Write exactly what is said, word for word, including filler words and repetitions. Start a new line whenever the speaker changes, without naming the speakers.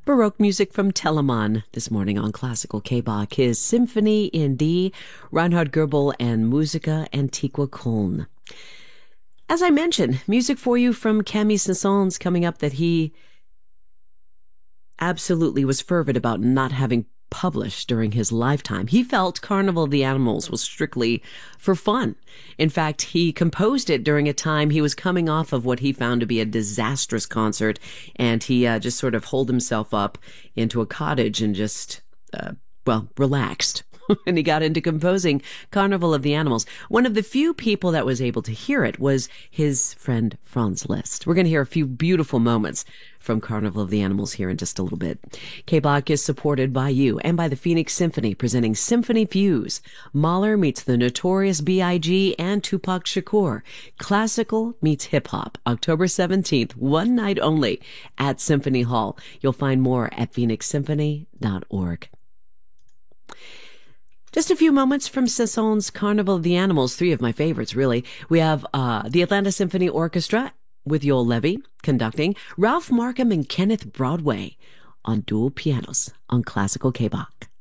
Baroque music from Telemann this morning on Classical K-Bach. His Symphony in D, Reinhard Goebel and Musica Antiqua Köln. As I mentioned, music for you from Camille Saint-Saëns coming up that he absolutely was fervid about not having published during his lifetime. He felt Carnival of the Animals was strictly for fun. In fact, he composed it during a time he was coming off of what he found to be a disastrous concert, and he uh, just sort of holed himself up into a cottage and just, uh, well, relaxed. And he got into composing Carnival of the Animals. One of the few people that was able to hear it was his friend Franz Liszt. We're going to hear a few beautiful moments from Carnival of the Animals here in just a little bit. K-Bach is supported by you and by the Phoenix Symphony, presenting Symphony Fuse. Mahler meets the Notorious B I G and Tupac Shakur. Classical meets hip-hop. October seventeenth, one night only at Symphony Hall. You'll find more at phoenix symphony dot org. Just a few moments from Saint-Saëns' Carnival of the Animals, three of my favorites, really. We have uh, the Atlanta Symphony Orchestra with Joel Levy conducting, Ralph Markham and Kenneth Broadway on dual pianos on Classical K-Bach.